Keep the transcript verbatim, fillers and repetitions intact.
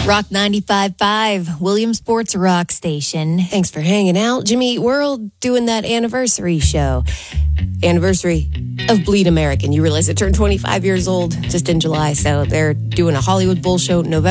Rock ninety-five point five, Williamsport's rock station. Thanks for hanging out. Jimmy, we're all doing that anniversary show. Anniversary of Bleed American. You realize it turned twenty-five years old just in July, so they're doing a Hollywood Bowl show in November.